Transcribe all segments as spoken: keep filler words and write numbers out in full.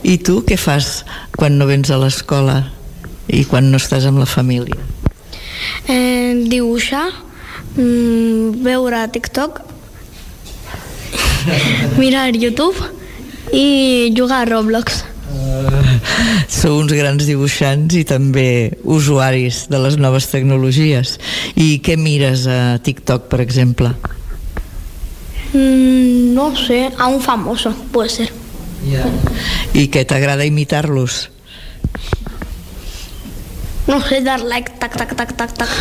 I tu què fas quan no vens a l'escola i quan no estàs amb la família? Eh, dibuixar, mm, veure TikTok, mirar YouTube i jugar a Roblox. Uh, sou uns grans dibuixants i també usuaris de les noves tecnologies. I què mires a TikTok, per exemple? Mm, no sé, a un famoso, puede ser. Yeah. I què, t'agrada imitar-los? No sé, dar like, tac, tac, tac, tac, tac.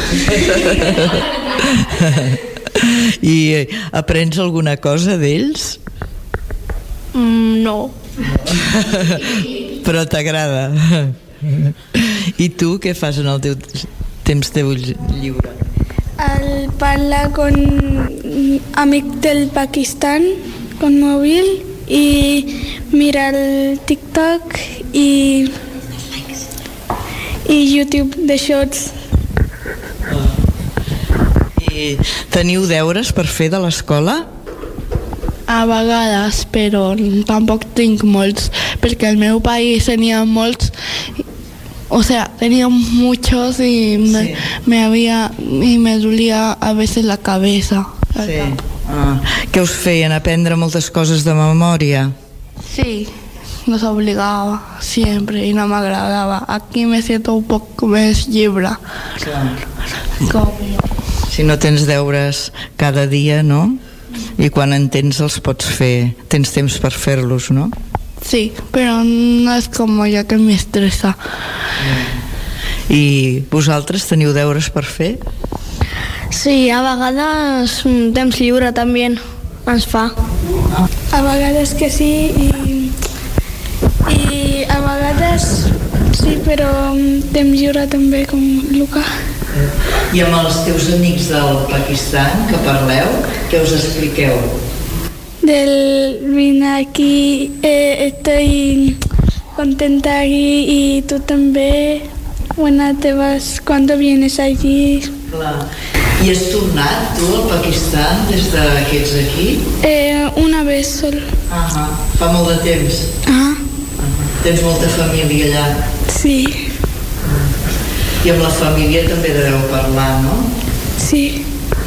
I aprens alguna cosa d'ells? Mm, no. Però t'agrada. I tu què fas en el teu temps teu lliure? El parlar con amic del Pakistan con móvil i mirar el TikTok i i YouTube de shorts. I teniu deures per fer de l'escola? A vegades, però tampoc tinc molts, perquè al meu país tenia molts, o sea, tenía muchos y me, sí. me había y me dolía a veces la cabeza. Sí. Ah, què us feien, aprendre moltes coses de memòria? Sí, nos obligaba siempre y no me agradaba. Aquí me siento un poco más llibre. Com... Si no tens deures cada dia, no? I quan en tens els pots fer, tens temps per fer-los, no? Sí, però no és com allò que m'estressa. I vosaltres teniu deures per fer? Sí, a vegades temps lliure també ens fa. A vegades que sí i, i a vegades sí, però temps lliure també com Luca. I amb els teus amics del Pakistan que parleu, què us expliqueu? Del vine aquí, eh, estoy contenta aquí y tú también. Bueno, te vas cuando vienes allí. Clar. I has tornat tu al Pakistan des de que ets aquí? Eh, una vez sol. Ah, fa molt de temps. Ah. Tens molta família allà? Sí. I amb la família també deveu parlar, no? Sí.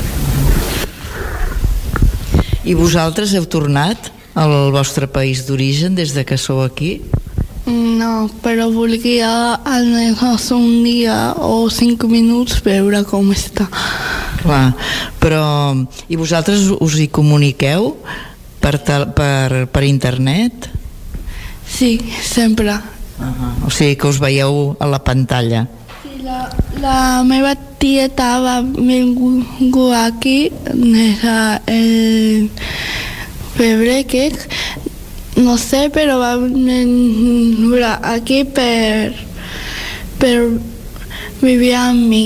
I vosaltres heu tornat al vostre país d'origen des de que sou aquí? No, però volia almenys un dia o cinc minuts veure com està. Clar, però i vosaltres us hi comuniqueu per, per, per internet? Sí, sempre. Uh-huh. O sigui que us veieu a la pantalla. Sí, la, la meva tieta va venir aquí des el febrer, que no sé, però va venir aquí per, per vivir amb mi.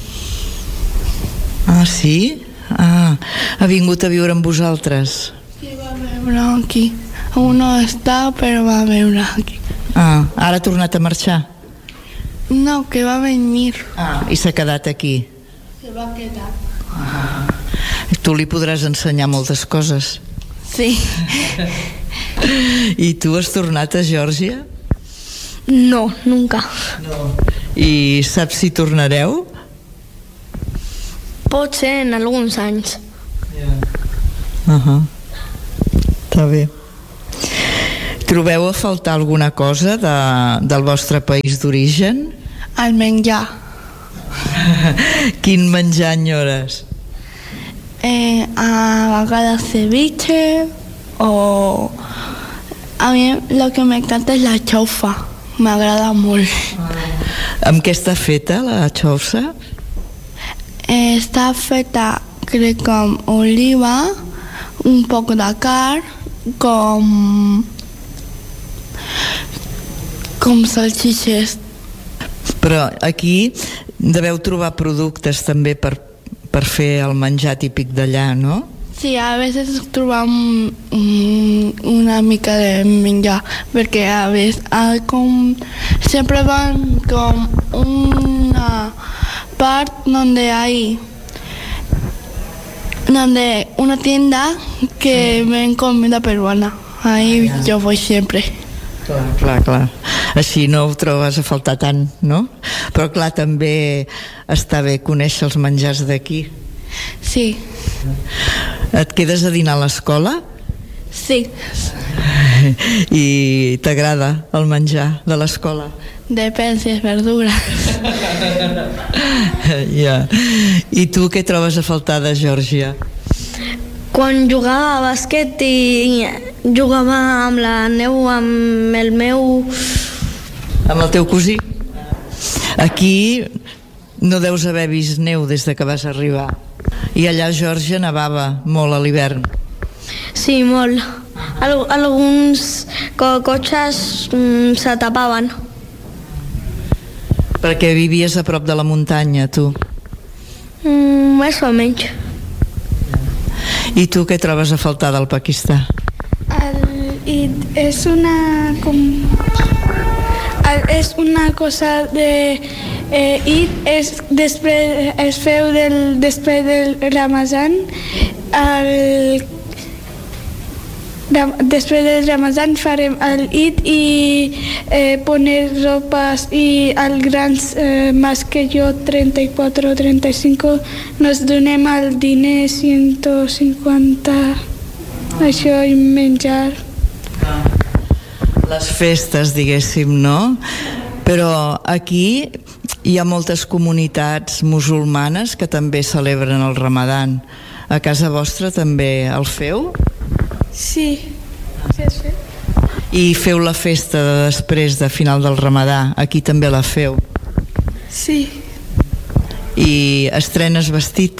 Ah, sí? Ah, ha vingut a viure amb vosaltres? Sí, va viure aquí. Un no està, però va viure aquí. Ah, ara ha tornat a marxar? No, que va venir. Ah, i s'ha quedat aquí? Se va quedar. Ah. Tu li podràs ensenyar moltes coses? Sí. I tu has tornat a Geòrgia? No, nunca. No. I saps si tornareu? Pot ser en alguns anys. Yeah. Uh-huh. Està bé. Trobeu a faltar alguna cosa de, del vostre país d'origen? El menjar. Quin menjar enyores? Eh, a vegades ceviche o... A mi el que m'encanta és la xaufa. M'agrada molt. Ah. Amb què està feta la xaufa? Eh, està feta, crec, com oliva, un poc de carn, com... com salsitxes. Però aquí deveu trobar productes també per, per fer el menjar típic d'allà, no? Sí, a vegades trobam una mica de menjar, perquè a vegades com sempre van com una part donde hay donde una tienda que ven comida peruana. Ahí yo voy siempre. Clar, clar, clar. Així no ho trobes a faltar tant, no? Però clar, també està bé conèixer els menjars d'aquí. Sí. Et quedes a dinar a l'escola? Sí. I t'agrada el menjar de l'escola? Depèn si és verdura. Ja. I tu què trobes a faltar de Geòrgia? Quan jugava a bàsquet i jugava amb la neu, amb el meu... Amb el teu cosí? Aquí no deus haver vist neu des de que vas arribar. I allà a Geòrgia nevava molt a l'hivern. Sí, molt. Al alguns co cotxes mm, se tapaven. Perquè vivies a prop de la muntanya, tu? Mm, més o menys. I tu què trobes a faltar del Pakistà? El, i és una com, el, és una cosa de eh, Eid és després es feu del després del Ramazan. El, després del Ramazan farem el Eid i eh, poner ropes i els grans eh, més que jo, trenta-quatre o trenta-cinc, nos donem el diner ciento cinquanta, això i menjar. Les festes, diguéssim, no? Però aquí hi ha moltes comunitats musulmanes que també celebren el Ramadan. A casa vostra també el feu? Sí, sí, sí. I feu la festa de després de final del Ramadà, aquí també la feu? Sí. I estrenes vestit?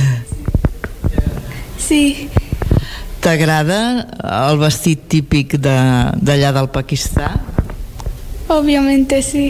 Sí. T'agrada el vestit típic d'allà del Pakistà? Òbviament sí.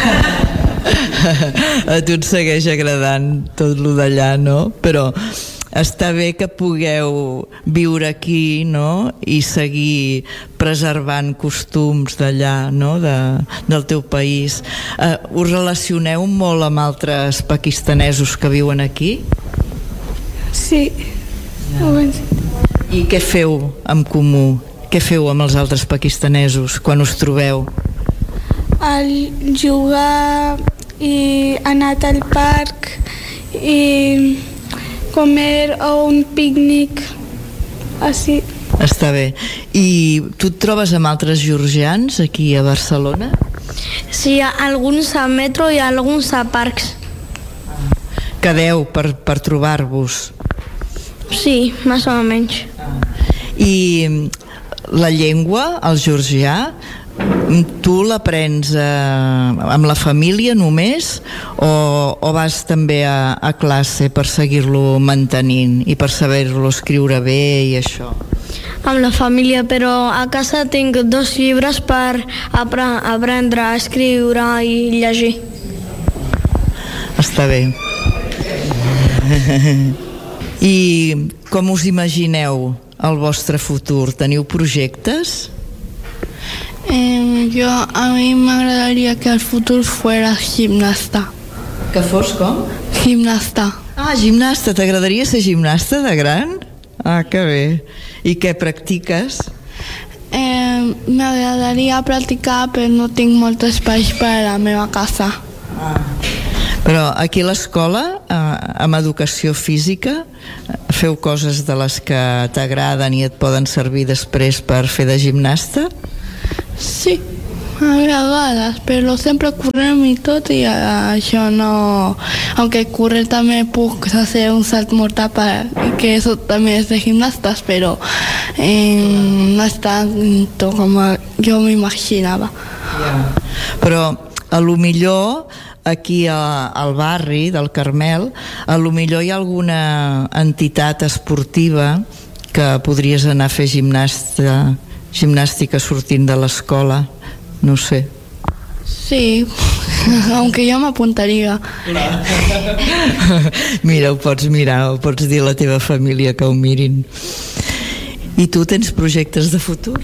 A tu et segueix agradant tot lo d'allà, no? Però està bé que pugueu viure aquí, no? I seguir preservant costums d'allà, no? De, del teu país. Uh, us relacioneu molt amb altres pakistanesos que viuen aquí? Sí. Ja. I què feu en comú? Què feu amb els altres pakistanesos quan us trobeu? El jugar i anar al parc i comer o un pícnic, així. Està bé. I tu et trobes amb altres georgians aquí a Barcelona? Sí, alguns a metro i alguns a parcs. Quedeu per, per trobar-vos? Sí, més o menys. I la llengua, el georgià, tu l'aprens eh, amb la família només o, o vas també a, a classe per seguir-lo mantenint i per saber-lo escriure bé i això? Amb la família, però a casa tinc dos llibres per apre aprendre a escriure i llegir. Està bé. I com us imagineu el vostre futur? Teniu projectes? Eh, jo, a mi m'agradaria que el futur fuera gimnasta. Que fos com? Gimnasta. Ah, gimnasta. T'agradaria ser gimnasta de gran? Ah, que bé. I què practiques? Eh, m'agradaria practicar, però no tinc molt espai per a la meva casa. Ah. Però aquí a l'escola, eh, amb educació física, feu coses de les que t'agraden i et poden servir després per fer de gimnasta? Sí, a vegades, però sempre correm i tot i això no... Aunque correr també puc fer un salt mortal per, que eso també és de gimnastas, però eh, no és tanto com jo m'imaginava. Yeah. Però a lo millor aquí a, al barri del Carmel, a lo millor hi ha alguna entitat esportiva que podries anar a fer gimnasta, gimnàstica sortint de l'escola, no sé. Sí, aunque jo m'apuntaria. Mira, ho pots mirar, ho pots dir a la teva família que ho mirin. I tu tens projectes de futur?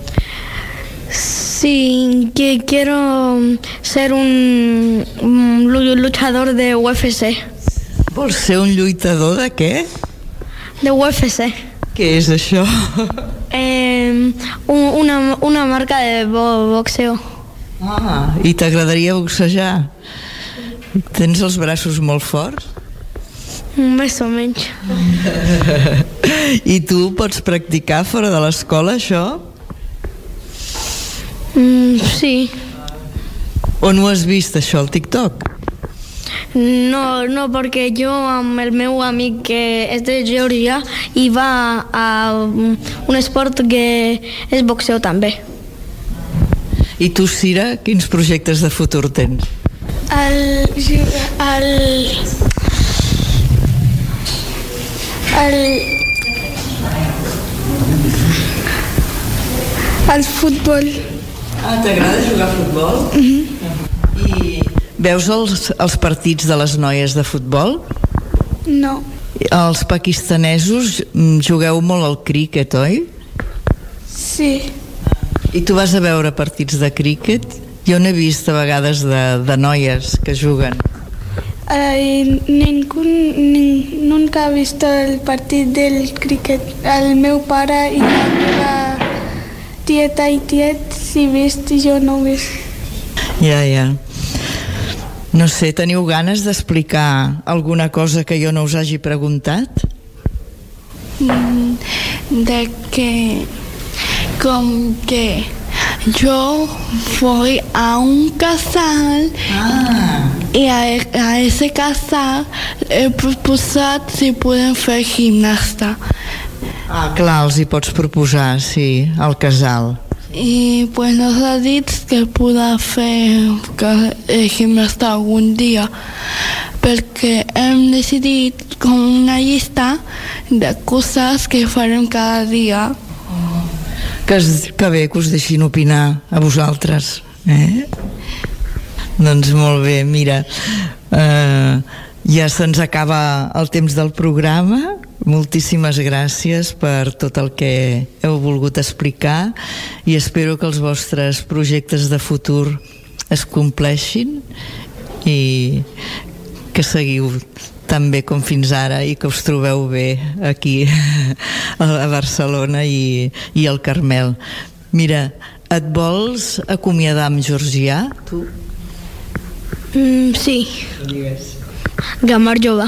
Sí, que quiero ser un, un luchador de U F C. Vols ser un lluitador de què? De U F C. Què és això? Eh, una, una marca de bo, boxeo. Ah, i t'agradaria boxejar? Tens els braços molt forts? Més o menys. I tu pots practicar fora de l'escola, això? Mm, sí. On ho has vist, això, al TikTok? No, no, perquè jo amb el meu amic que és de Geòrgia i va a un esport que és boxeo també. I tu, Cira, quins projectes de futur tens? El... el... el... el futbol. Ah, t'agrada jugar a futbol? Mm-hmm. I veus els, els partits de les noies de futbol? No. Els pakistanesos jugueu molt al críquet, oi? Sí. I tu vas a veure partits de críquet? Jo n'he vist a vegades de, de noies que juguen. Eh, ningú, nin, nunca he visto el partit del críquet. El meu pare i la meva tieta i tiet si vist, jo no he vist. Ja, ja. No sé, teniu ganes d'explicar alguna cosa que jo no us hagi preguntat? Mm, de que com que yo voy a un casal ah. y a, a ese casal he proposat si poden fer gimnasta. Ah, clar, els hi pots proposar, sí, al casal. I pues nos ha dit que podrà fer eh, gimnasta algun dia perquè hem decidit com una llista de coses que farem cada dia. Que, es, que bé que us deixin opinar a vosaltres, eh? Doncs molt bé, mira, eh, ja se'ns acaba el temps del programa. Moltíssimes gràcies per tot el que heu volgut explicar i espero que els vostres projectes de futur es compleixin i que seguiu tan bé com fins ara i que us trobeu bé aquí a Barcelona i, i al Carmel. Mira, et vols acomiadar amb georgià, tu? Mm, sí. Digues. Gamar jove.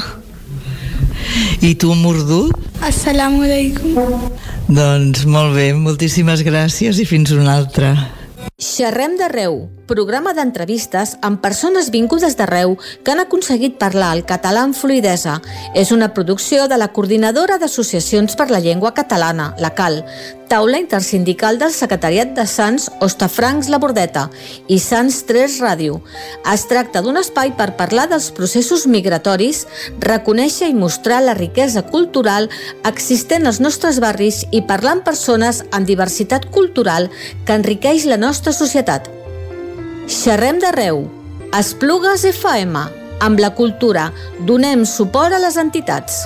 I tu, Murdu? Assalamu alaikum. Doncs molt bé, moltíssimes gràcies i fins una altra. Xerrem d'arreu, programa d'entrevistes amb persones vingudes d'arreu que han aconseguit parlar el català amb fluïdesa. És una producció de la Coordinadora d'Associacions per la Llengua Catalana, la CAL, taula intersindical del Secretariat de Sants Hostafrancs La Bordeta i Sants tres Ràdio. Es tracta d'un espai per parlar dels processos migratoris, reconèixer i mostrar la riquesa cultural existent als nostres barris i parlar amb persones amb diversitat cultural que enriqueix la nostra societat. Xerrem d'arreu. Esplugues F M. Amb la cultura donem suport a les entitats.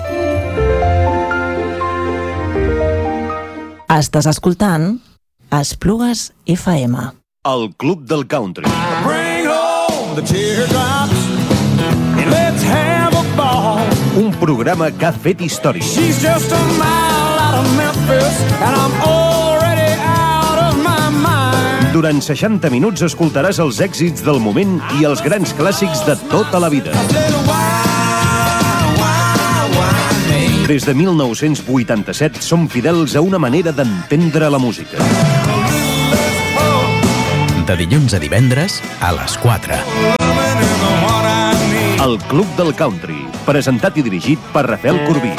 Estàs escoltant Esplugues F M. El Club del Country. Bring home the teardrops and let's have a ball. Un programa que ha fet història. She's just a mile out of Memphis and I'm already out of my mind. Durant seixanta minuts escoltaràs els èxits del moment i els grans clàssics de tota la vida. Des de mil nou-cents vuitanta-set som fidels a una manera d'entendre la música. De dilluns a divendres a les quatre. El Club del Country, presentat i dirigit per Rafael Corbí.